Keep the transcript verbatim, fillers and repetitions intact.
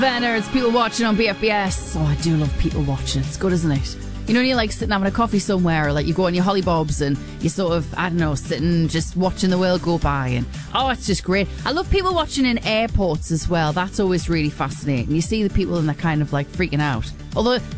Venner, it's people watching on B F B S. Oh, I do love people watching. It's good, isn't it? You know, you're like sitting having a coffee somewhere, or like you go on your hollybobs and you sort of, I don't know, sitting just watching the world go by. And oh, it's just great. I love people watching in airports as well. That's always really fascinating. You see the people and they're kind of like freaking out. Although